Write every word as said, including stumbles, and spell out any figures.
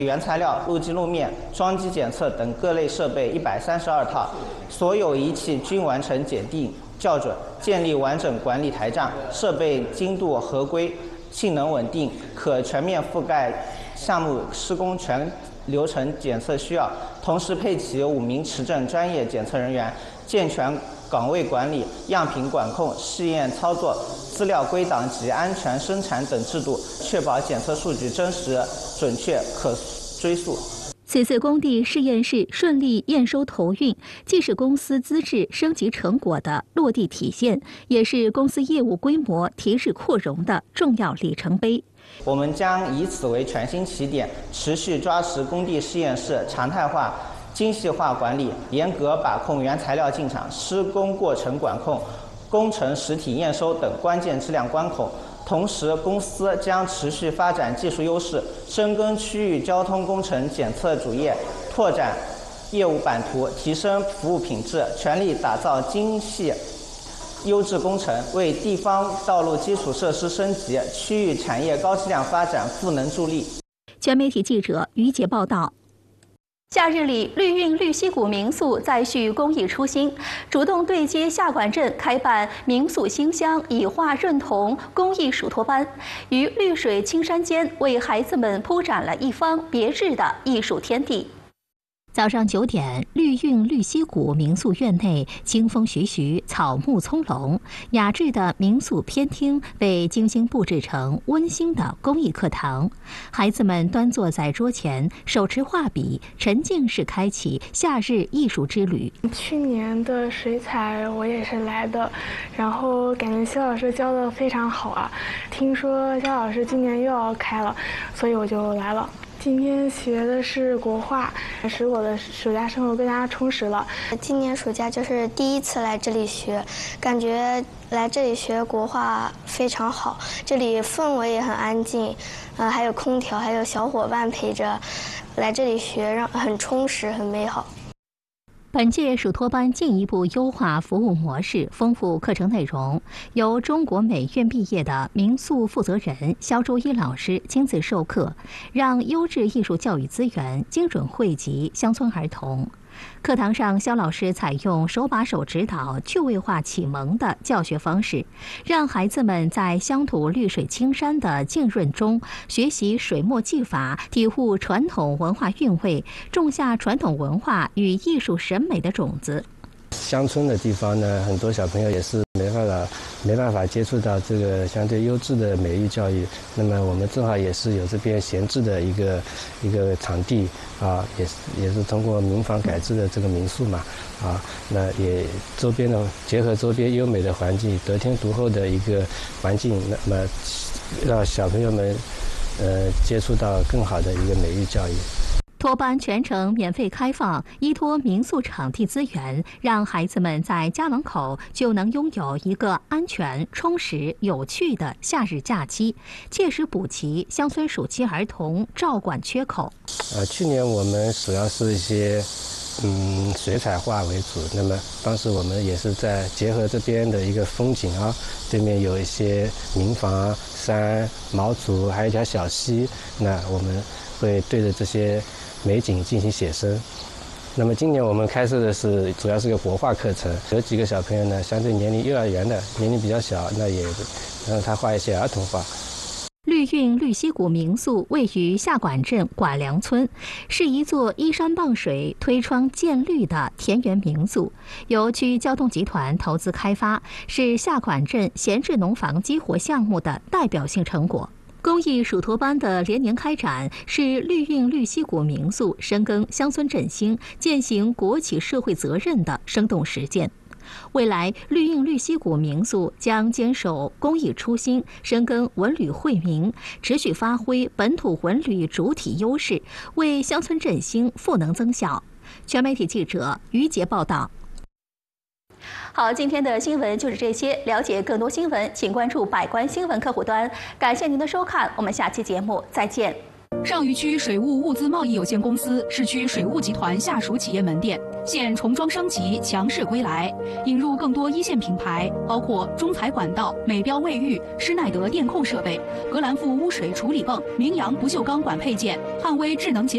原材料、路基路面、桩基检测等各类设备一百三十二套，所有仪器均完成检定校准，建立完整管理台账，设备精度合规，性能稳定，可全面覆盖项目施工全流程检测需要。同时配齐五名持证专业检测人员，健全岗位管理、样品管控、试验操作、资料归档及安全生产等制度，确保检测数据真实、准确、可追溯。 此次工地试验室顺利验收投运，既是公司资质升级成果的落地体现，也是公司业务规模提质扩容的重要里程碑。 我们将以此为全新起点，持续抓实工地试验室常态化、精细化管理，严格把控原材料进场、施工过程管控、工程实体验收等关键质量关口。同时，公司将持续发展技术优势，深耕区域交通工程检测主业，拓展业务版图，提升服务品质，全力打造精细优质工程，为地方道路基础设施升级、区域产业高质量发展赋能助力。 全媒体记者于杰报道。假日里，绿韵绿溪谷民宿再续公益初心，主动对接下管镇开办民宿馨香以画润童公益暑托班，于绿水青山间为孩子们铺展了一方别致的艺术天地。早上九点，绿韵绿溪谷民宿院内清风徐徐，草木葱茏，雅致的民宿偏厅被精心布置成温馨的公益课堂。孩子们端坐在桌前，手持画笔，沉浸式开启夏日艺术之旅。 去年的水彩我也是来的，然后感觉肖老师教的非常好啊。听说肖老师今年又要开了，所以我就来了。今天学的是国画，使我的暑假生活更加充实了。 今年暑假就是第一次来这里学，感觉来这里学国画非常好，这里氛围也很安静，呃，还有空调，还有小伙伴陪着，来这里学让很充实，很美好。 本届暑托班进一步优化服务模式，丰富课程内容，由中国美院毕业的民宿负责人肖周一老师亲自授课，让优质艺术教育资源精准惠及乡村儿童。课堂上，肖老师采用手把手指导、趣味化启蒙的教学方式，让孩子们在乡土绿水青山的浸润中学习水墨技法，体悟传统文化韵味，种下传统文化与艺术审美的种子。 乡村的地方呢，很多小朋友也是没办法没办法接触到这个相对优质的美育教育。那么我们正好也是有这边闲置的一个一个场地啊，也是也是通过民房改制的这个民宿嘛啊，那也周边的结合周边优美的环境，得天独厚的一个环境，那么让小朋友们呃接触到更好的一个美育教育。 托班全程免费开放，依托民宿场地资源，让孩子们在家门口就能拥有一个安全、充实、有趣的夏日假期，切实补齐乡村暑期儿童照管缺口。 呃，去年我们主要是一些嗯水彩画为主，那么当时我们也是在结合这边的一个风景啊，对面有一些民房、山、毛竹，还有一条小溪，那我们会对着这些美景进行写生。那么今年我们开设的是主要是个国画课程，有几个小朋友呢，相对年龄幼儿园的年龄比较小，那也让他画一些儿童画。 绿韵绿溪谷民宿位于下管镇管梁村，是一座依山傍水、推窗见绿的田园民宿，由区交通集团投资开发，是下管镇闲置农房激活项目的代表性成果。公益暑托班的连年开展，是绿韵绿溪谷民宿深耕乡村振兴、践行国企社会责任的生动实践。未来，绿韵绿溪谷民宿将坚守公益初心，深耕文旅惠民，持续发挥本土文旅主体优势，为乡村振兴赋能增效。全媒体记者于杰报道。好，今天的新闻就是这些。了解更多新闻，请关注百官新闻客户端。感谢您的收看，我们下期节目再见。 上虞区水务物资贸易有限公司市区水务集团下属企业门店现重装升级，强势归来，引入更多一线品牌，包括中材管道、美标卫浴、施耐德电控设备、格兰富污水处理泵、明阳不锈钢管配件、汉威智能洁。